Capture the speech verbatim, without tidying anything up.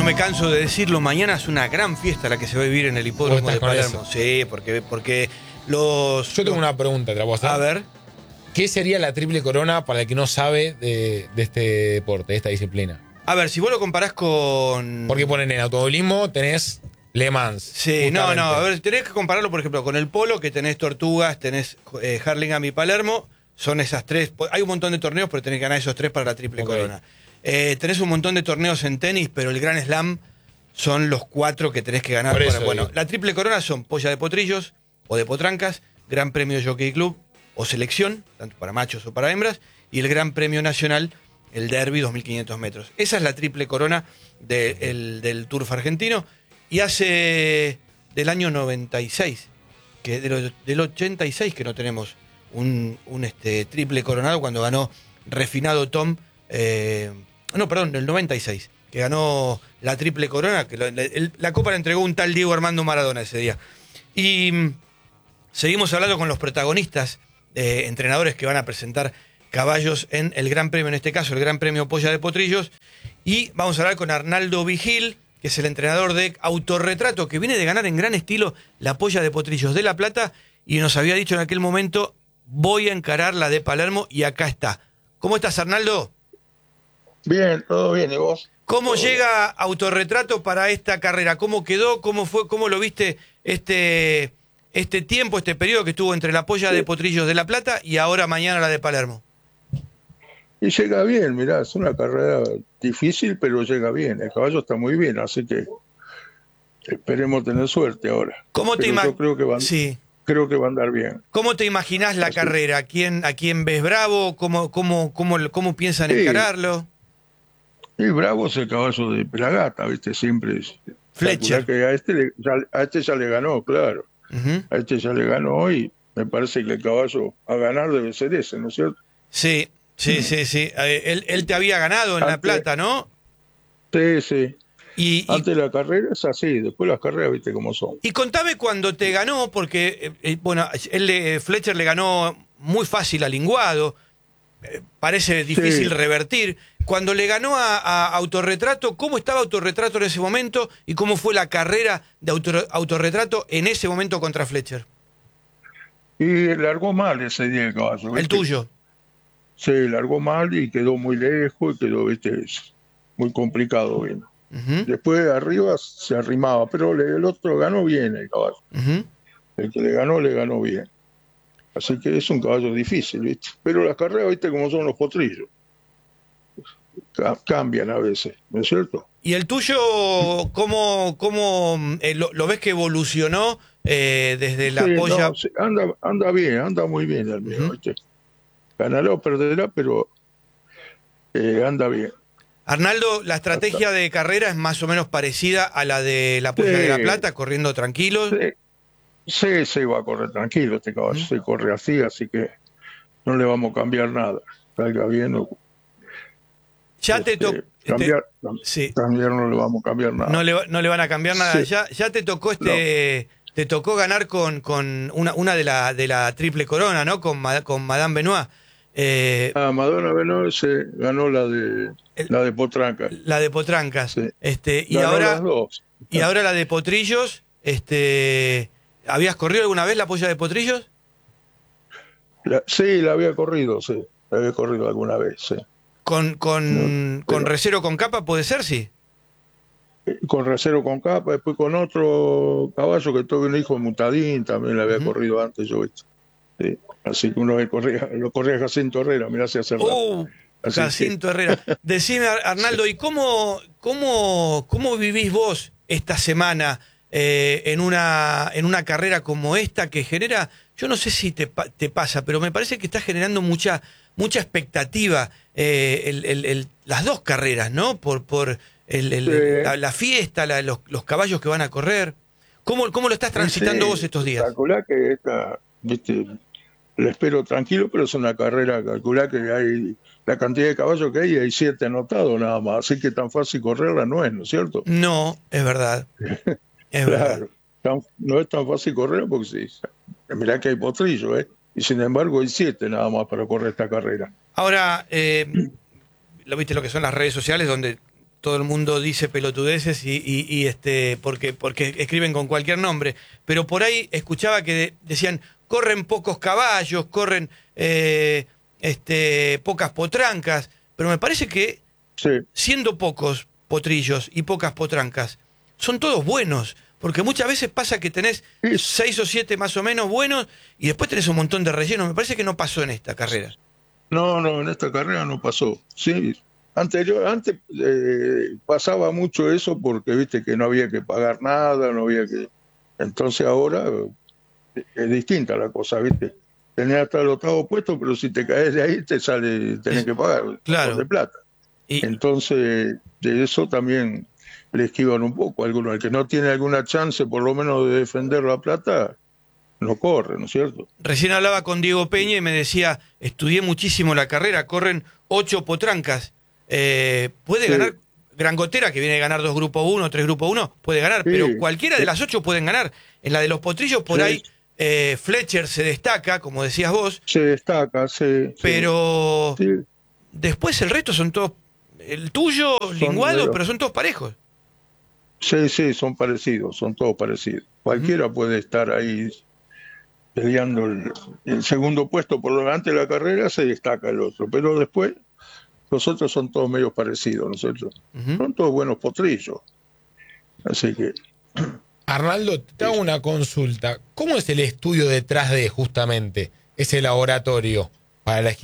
me canso de decirlo, mañana es una gran fiesta la que se va a vivir en el hipódromo de Palermo. Eso? Sí, porque, porque los... Yo tengo los... una pregunta, ¿te la puedo hacer? A ver. ¿Qué sería la triple corona para el que no sabe de, de este deporte, de esta disciplina? A ver, si vos lo comparás con... Porque ponen en automovilismo, tenés Le Mans. Sí, justamente. no, no, a ver, tenés que compararlo, por ejemplo, con el polo, que tenés Tortugas, tenés eh, Hurlingham y Palermo, son esas tres, hay un montón de torneos, pero tenés que ganar esos tres para la triple Okay. corona. Eh, tenés un montón de torneos en tenis, pero el Grand Slam son los cuatro que tenés que ganar. Por eso Para, bueno, digo. la triple corona son Polla de Potrillos o de Potrancas, Gran Premio Jockey Club o Selección, tanto para machos o para hembras, y el Gran Premio Nacional, el Derby, dos mil quinientos metros. Esa es la triple corona de, el, del Turf argentino. Y hace del año noventa y seis, que de lo, del ochenta y seis que no tenemos un, un este, triple coronado, cuando ganó Refinado Tom, eh, no, perdón, del noventa y seis, que ganó la triple corona, que lo, la, el, la copa la entregó un tal Diego Armando Maradona ese día. Y mm, seguimos hablando con los protagonistas, eh, entrenadores que van a presentar caballos en el Gran Premio, en este caso el Gran Premio Polla de Potrillos, y vamos a hablar con Arnaldo Vigil, que es el entrenador de Autorretrato, que viene de ganar en gran estilo la Polla de Potrillos de La Plata, y nos había dicho en aquel momento, voy a encarar la de Palermo, y acá está. ¿Cómo estás, Arnaldo? Bien, todo bien, ¿y vos? ¿Cómo Todo llega Autorretrato para esta carrera? ¿Cómo quedó? ¿Cómo fue? ¿Cómo lo viste este, este tiempo, este periodo que estuvo entre la Polla de Potrillos de La Plata y ahora mañana la de Palermo? Y llega bien, mirá, es una carrera difícil, pero llega bien. El caballo está muy bien, así que esperemos tener suerte ahora. ¿Cómo te Pero ima- yo creo que, va, sí. creo que va a andar bien. ¿Cómo te imaginás la Así. carrera? ¿A quién, ¿A quién ves bravo? ¿Cómo, cómo, cómo, cómo piensan Sí. encararlo? Y Bravo es el caballo de Pelagata, ¿viste? Siempre es. Fletcher. Que a este, le- ya, a este ya le ganó, claro. Uh-huh. A este ya le ganó y me parece que el caballo a ganar debe ser ese, ¿no es cierto? Sí, sí, sí, sí. Eh, él, él te había ganado en La Ante- Plata, ¿no? Sí, sí. Y, y, Antes de la carrera es así, después las carreras, ¿viste cómo son? y contame cuando te ganó, porque, eh, eh, bueno, él, le- Fletcher le ganó muy fácil a Linguado, eh, parece difícil Sí. revertir. Cuando le ganó a, a Autorretrato, ¿cómo estaba Autorretrato en ese momento y cómo fue la carrera de Autor- Autorretrato en ese momento contra Fletcher? Y largó mal ese día el caballo. El ¿viste? tuyo. Se largó mal y quedó muy lejos y quedó, viste, es muy complicado. Bien. Uh-huh, Después de arriba se arrimaba, pero le- el otro ganó bien el caballo. uh-huh. El que le ganó, le ganó bien. Así que es un caballo difícil, ¿viste? Pero las carreras, ¿viste cómo son los potrillos? Ca- cambian a veces, ¿no es cierto? ¿Y el tuyo, cómo, cómo eh, lo, lo ves que evolucionó eh, desde la Sí, polla? no, sí, anda, anda bien, anda muy bien el mío, Ujú. ¿viste? Ganará o perderá, pero eh, anda bien. Arnaldo, la estrategia de carrera es más o menos parecida a la de la polla Sí. de La Plata, corriendo tranquilos. Sí, sí, se va a correr tranquilo este caballo, Ujú. se corre así, así que no le vamos a cambiar nada. Salga bien o Ya te este, tocó. cambiar, Sí, cambiar no le vamos a cambiar nada. no le, va- no le van a cambiar nada. Sí. Ya, ya te tocó este. Te tocó ganar con, con una, una de la de la triple corona, ¿no? Con, Ma- con Madame Benoit. Eh, Ah, Madonna Benoit se ganó la de El- la de Potranca. la de Potrancas. Sí. Este, y Ganó ahora. las dos. Y ahora la de Potrillos, este, ¿habías corrido alguna vez la polla de Potrillos? La- sí, la había corrido, sí. La había corrido alguna vez, sí. ¿Con, con, No, con pero- recero con capa puede ser, sí? Eh, Con Recero con capa, después con otro caballo que tuve un hijo de Mutadín, también la había Ujú. corrido antes yo. ¿viste? Sí. Así que uno que corría, lo corría Jacinto Herrera, mirá si hace rato. ¡Uh! Así Jacinto Herrera. Decime, Ar- Arnaldo, ¿y cómo, cómo, cómo vivís vos esta semana eh, en, una, en una carrera como esta que genera, yo no sé si te, pa- te pasa, pero me parece que está generando mucha, mucha expectativa eh, el- el- el- las dos carreras, ¿no? Por, por el- el- Sí. la, la fiesta, la- los, los caballos que van a correr. ¿Cómo, cómo lo estás transitando Sí, vos estos días? Calculá que esta, viste, la espero tranquilo, pero es una carrera, calculá que hay la cantidad de caballos que hay, hay siete anotados nada más, así que tan fácil correrla no es, ¿no es cierto? No, es verdad. Es verdad. Claro, tan- no es tan fácil correr porque sí, mirá que hay potrillo, ¿eh? Y sin embargo hay siete nada más para correr esta carrera. Ahora, eh, lo viste lo que son las redes sociales donde todo el mundo dice pelotudeces y, y, y este porque, porque escriben con cualquier nombre, pero por ahí escuchaba que de- decían, corren pocos caballos, corren eh, este, pocas potrancas, pero me parece que Sí, siendo pocos potrillos y pocas potrancas, son todos buenos, porque muchas veces pasa que tenés Sí. seis o siete más o menos buenos y después tenés un montón de relleno. Me parece que no pasó en esta carrera. no, no, en esta carrera no pasó. Sí, anterior, antes eh, pasaba mucho eso porque viste que no había que pagar nada, no había que. Entonces ahora eh, es distinta la cosa, viste. Tenés hasta el octavo puesto, pero si te caes de ahí te sale, tenés que pagar un Claro. montón de plata. Y, Entonces, de eso también le esquivan un poco a algunos. El que no tiene alguna chance, por lo menos, de defender la plata, no corre, ¿no es cierto? Recién hablaba con Diego Peña y me decía, estudié muchísimo la carrera, corren ocho potrancas. Eh, puede Sí. ganar, Gran Gotera, que viene a ganar dos grupos uno, tres grupos uno, puede ganar, Sí. pero cualquiera de las ocho pueden ganar. En la de los potrillos, por Sí. ahí, eh, Fletcher se destaca, como decías vos, Se destaca, sí. sí. pero Sí, después el resto son todos, el tuyo, Son linguado, medio- pero son todos parejos. sí, sí, son parecidos, son todos parecidos. Cualquiera puede estar ahí peleando el, el segundo puesto. Por lo antes de la carrera se destaca el otro, pero después los otros son todos medios parecidos, ¿no es cierto? Ujú. Son todos buenos potrillos. Así que Arnaldo, te hago una consulta. ¿Cómo es el estudio detrás de justamente ese laboratorio para la